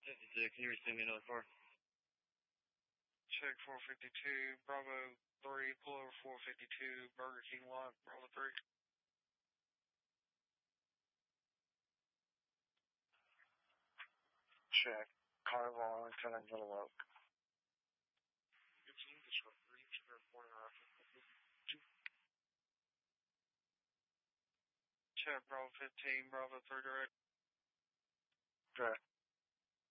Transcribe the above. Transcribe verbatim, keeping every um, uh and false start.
fifty-six, can you receive me another car? Check four fifty-two, Bravo three, pull over four fifty-two, Burger King lot, Bravo three. Check, Carnival Arlington and Little Oak. fifteen, this for three, reporting Check, Bravo fifteen, Bravo three direct. Direct.